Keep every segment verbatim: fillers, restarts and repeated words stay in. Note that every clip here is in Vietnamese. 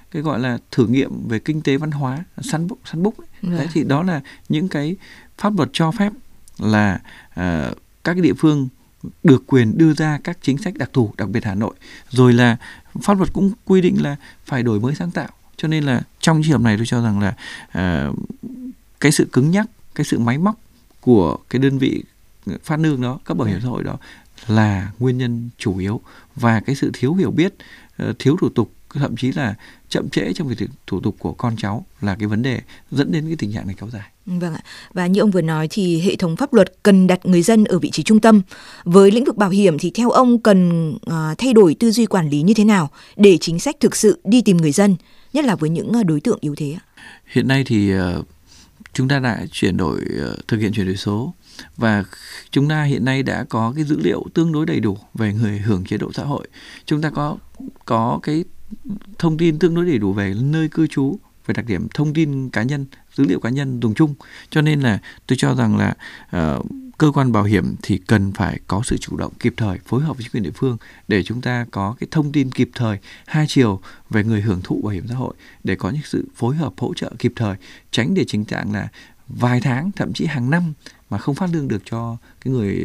cái gọi là thử nghiệm về kinh tế văn hóa, săn búc, săn búc. Đấy. Đấy thì đó là những cái pháp luật cho phép là uh, các cái địa phương được quyền đưa ra các chính sách đặc thù, đặc biệt Hà Nội. Rồi là pháp luật cũng quy định là phải đổi mới sáng tạo. Cho nên là trong trường hợp này tôi cho rằng là uh, cái sự cứng nhắc, cái sự máy móc của cái đơn vị phát lương đó, các bảo hiểm xã hội đó là nguyên nhân chủ yếu, và cái sự thiếu hiểu biết, thiếu thủ tục, thậm chí là chậm trễ trong việc thủ tục của con cháu là cái vấn đề dẫn đến cái tình trạng này kéo dài. Vâng ạ. Và như ông vừa nói thì hệ thống pháp luật cần đặt người dân ở vị trí trung tâm. Với lĩnh vực bảo hiểm thì theo ông cần uh, thay đổi tư duy quản lý như thế nào để chính sách thực sự đi tìm người dân, nhất là với những đối tượng yếu thế? Hiện nay thì uh, chúng ta đã chuyển đổi, uh, thực hiện chuyển đổi số, và chúng ta hiện nay đã có cái dữ liệu tương đối đầy đủ về người hưởng chế độ xã hội. Chúng ta có có cái thông tin tương đối đầy đủ về nơi cư trú, về đặc điểm thông tin cá nhân, dữ liệu cá nhân dùng chung. Cho nên là tôi cho rằng là uh, cơ quan bảo hiểm thì cần phải có sự chủ động kịp thời, phối hợp với chính quyền địa phương để chúng ta có cái thông tin kịp thời hai chiều về người hưởng thụ bảo hiểm xã hội, để có những sự phối hợp hỗ trợ kịp thời, tránh để tình trạng là vài tháng, thậm chí hàng năm mà không phát lương được cho cái người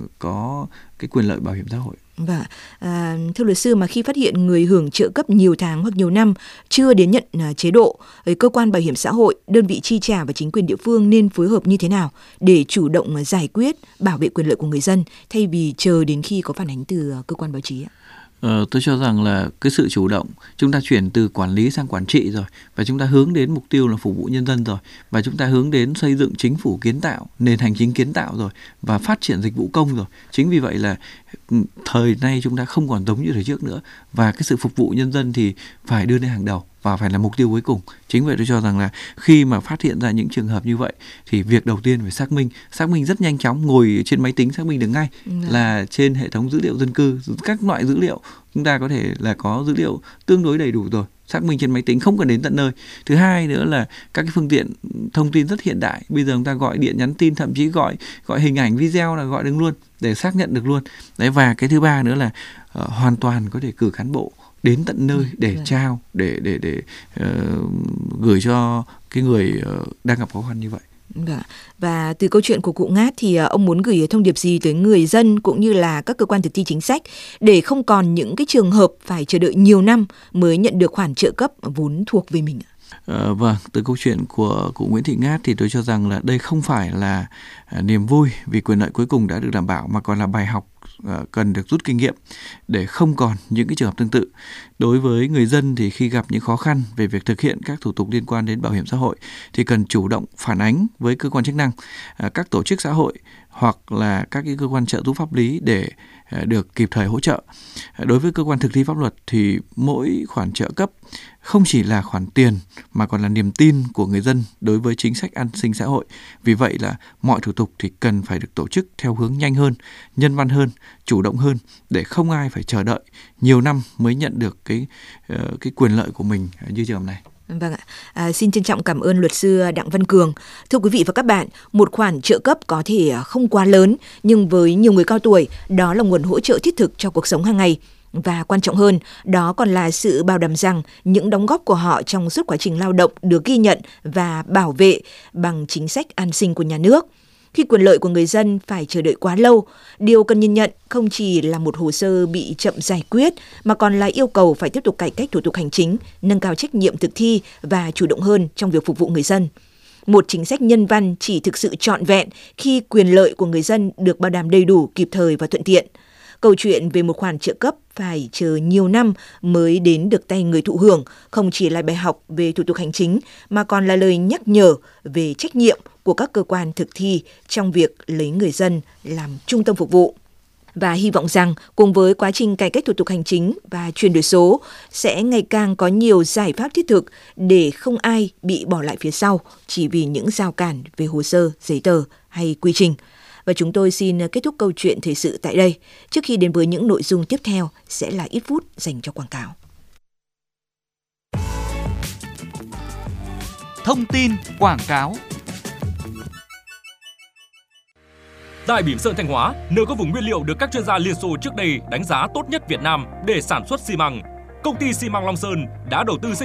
có cái quyền lợi bảo hiểm xã hội. Và à, thưa luật sư, mà khi phát hiện người hưởng trợ cấp nhiều tháng hoặc nhiều năm chưa đến nhận uh, chế độ, cơ quan bảo hiểm xã hội, đơn vị chi trả và chính quyền địa phương nên phối hợp như thế nào để chủ động uh, giải quyết, bảo vệ quyền lợi của người dân thay vì chờ đến khi có phản ánh từ uh, cơ quan báo chí ạ? Ờ, tôi cho rằng là cái sự chủ động, chúng ta chuyển từ quản lý sang quản trị rồi, và chúng ta hướng đến mục tiêu là phục vụ nhân dân rồi, và chúng ta hướng đến xây dựng chính phủ kiến tạo, nền hành chính kiến tạo rồi, và phát triển dịch vụ công rồi. Chính vì vậy là thời nay chúng ta không còn giống như thời trước nữa, và cái sự phục vụ nhân dân thì phải đưa lên hàng đầu và phải là mục tiêu cuối cùng. Chính vậy tôi cho rằng là khi mà phát hiện ra những trường hợp như vậy thì việc đầu tiên phải xác minh, xác minh rất nhanh chóng, ngồi trên máy tính xác minh được ngay. Ừ. Là trên hệ thống dữ liệu dân cư, các loại dữ liệu chúng ta có thể là có dữ liệu tương đối đầy đủ rồi, xác minh trên máy tính, không cần đến tận nơi. Thứ hai nữa là các cái phương tiện thông tin rất hiện đại, bây giờ chúng ta gọi điện nhắn tin, thậm chí gọi gọi hình ảnh video là gọi được luôn để xác nhận được luôn. Đấy, và cái thứ ba nữa là uh, hoàn toàn có thể cử cán bộ đến tận nơi để ừ, trao, để để để uh, gửi cho cái người uh, đang gặp khó khăn như vậy. Và từ câu chuyện của cụ Ngát thì ông muốn gửi thông điệp gì tới người dân cũng như là các cơ quan thực thi chính sách để không còn những cái trường hợp phải chờ đợi nhiều năm mới nhận được khoản trợ cấp vốn thuộc về mình ạ? À, vâng, từ câu chuyện của cụ Nguyễn Thị Ngát thì tôi cho rằng là đây không phải là à, niềm vui vì quyền lợi cuối cùng đã được đảm bảo, mà còn là bài học à, cần được rút kinh nghiệm để không còn những cái trường hợp tương tự. Đối với người dân thì khi gặp những khó khăn về việc thực hiện các thủ tục liên quan đến bảo hiểm xã hội thì cần chủ động phản ánh với cơ quan chức năng, à, các tổ chức xã hội hoặc là các cái cơ quan trợ giúp pháp lý để à, được kịp thời hỗ trợ. À, đối với cơ quan thực thi pháp luật thì mỗi khoản trợ cấp không chỉ là khoản tiền mà còn là niềm tin của người dân đối với chính sách an sinh xã hội. Vì vậy là mọi thủ tục thì cần phải được tổ chức theo hướng nhanh hơn, nhân văn hơn, chủ động hơn để không ai phải chờ đợi nhiều năm mới nhận được cái uh, cái quyền lợi của mình như trường hợp này. Vâng ạ. À, xin trân trọng cảm ơn luật sư Đặng Văn Cường. Thưa quý vị và các bạn, một khoản trợ cấp có thể không quá lớn, nhưng với nhiều người cao tuổi, đó là nguồn hỗ trợ thiết thực cho cuộc sống hàng ngày. Và quan trọng hơn, đó còn là sự bảo đảm rằng những đóng góp của họ trong suốt quá trình lao động được ghi nhận và bảo vệ bằng chính sách an sinh của nhà nước. Khi quyền lợi của người dân phải chờ đợi quá lâu, điều cần nhìn nhận không chỉ là một hồ sơ bị chậm giải quyết, mà còn là yêu cầu phải tiếp tục cải cách thủ tục hành chính, nâng cao trách nhiệm thực thi và chủ động hơn trong việc phục vụ người dân. Một chính sách nhân văn chỉ thực sự trọn vẹn khi quyền lợi của người dân được bảo đảm đầy đủ, kịp thời và thuận tiện. Câu chuyện về một khoản trợ cấp phải chờ nhiều năm mới đến được tay người thụ hưởng không chỉ là bài học về thủ tục hành chính, mà còn là lời nhắc nhở về trách nhiệm của các cơ quan thực thi trong việc lấy người dân làm trung tâm phục vụ. Và hy vọng rằng cùng với quá trình cải cách thủ tục hành chính và chuyển đổi số sẽ ngày càng có nhiều giải pháp thiết thực để không ai bị bỏ lại phía sau chỉ vì những rào cản về hồ sơ, giấy tờ hay quy trình. Và chúng tôi xin kết thúc câu chuyện thời sự tại đây. Trước khi đến với những nội dung tiếp theo sẽ là ít phút dành cho quảng cáo. Thông tin quảng cáo. Tại Bỉm Sơn Thanh Hóa, nơi có vùng nguyên liệu được các chuyên gia Liên Xô trước đây đánh giá tốt nhất Việt Nam để sản xuất xi măng, công ty xi măng Long Sơn đã đầu tư xây